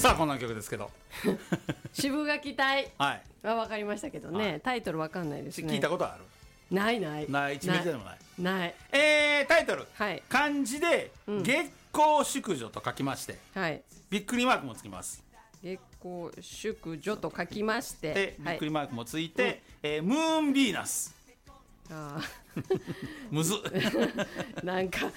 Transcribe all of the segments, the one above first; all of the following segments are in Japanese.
さあこんな曲ですけど渋垣隊はいは分かりましたけどね、タイトル分かんないですね。 聞いたことある？ ないないない1ミリでもない。 ないタイトル、 はい漢字で月光淑女と書きまして、 はいびっくりマークもつきます。 月光淑女と書きましてでびっくりはい、 マークもついて、ムーンヴィーナスあむずーなんか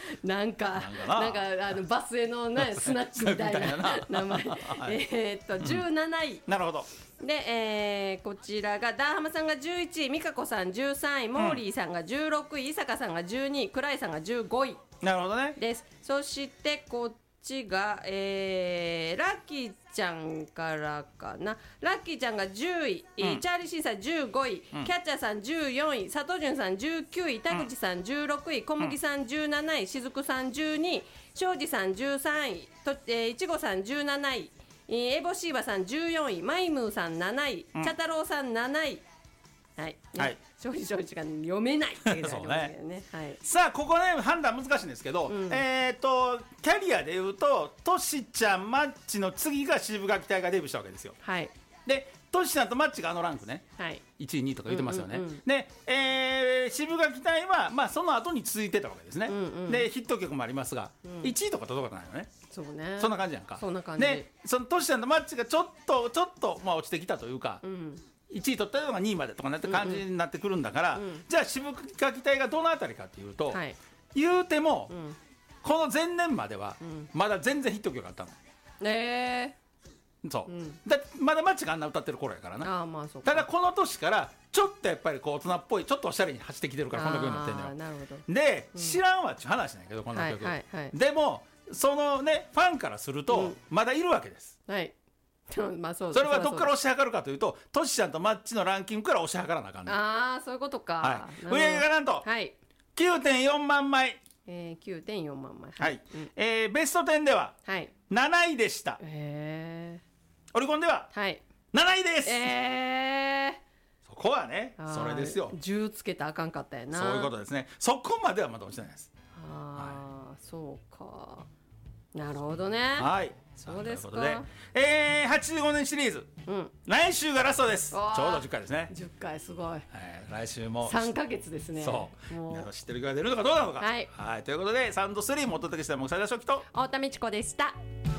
バスへのねスナックみたいみたいなな名前17位なるほど。 で、こちらがダーハマさんが11位、美香子さん13位、モーリーさんが16位、伊坂さんが12位、倉井さんが15位なるほどね。 です。そしてこっちが、ラッキーちゃんからかな。ラッキーちゃんが10位、チャーリーシーさん15位、キャッチャーさん14位、佐藤潤さん19位、田口さん16位、小麦さん17位、しずくさん12位、庄司さん13位、いちごさん17位、エボシーバさん14位、マイムーさん7位、茶太郎さん7位。はい、ね、 はい庄司が読めないっていうのがありますけどね。はい。 さあここね判断難しいんですけど、キャリアでいうとトシちゃんマッチの次が渋垣隊がデビューしたわけですよ。 はい。 でトシちゃんとマッチがあのランクね、 はい。 1位2位とか言ってますよね、 うんうんうんで、渋垣隊は、まあ、その後に続いてたわけですね、でヒット曲もありますが、1位とか届かないよね。 そうね。 そんな感じやんか。 そんな感じでそのトシちゃんとマッチがちょっと、まあ、落ちてきたというか、1位取ったのが2位までとかなって感じになってくるんだから、じゃあ渋垣隊がどのあたりかというと、 はい。 言うても、この前年までは、まだ全然ヒット曲あったの。そう、だってまだマッチがあんな歌ってる頃やからな。 ああまあそうか。 ただこの年からちょっとやっぱりこう大人っぽいちょっとおしゃれに走ってきてるからこの曲になってんのよ。 なるほど。 で、知らんわっちゅう話なんやけどこの曲、 はいはいはいでもそのねファンからすると、まだいるわけです。 はい。まあそう。 それはどっから押し量るかというとトシちゃんとマッチのランキングから押し量らなあかんねん。 ああそういうことか。 はい、売り上げがなんと、 はい。 9.4 万枚、 9.4 万枚。 はいベスト10でははい。 7位でした。オリコンでははい。 7位です、そこはねそれですよ。 10つけたらあかんかったやな。 そういうことですね。そこまではまだ落ちてないです。 ああ、そうか。なるほどね。 はいそうですか。 ということで、85年シリーズ、来週がラストです。ちょうど10回ですね。 10回すごい。 来週も 3ヶ月ですね。 そうもう皆さん知ってる曲が出るのかどうなのか。 はいということでサウンド3もお届けしたもくさだ初期と太田美智子でした。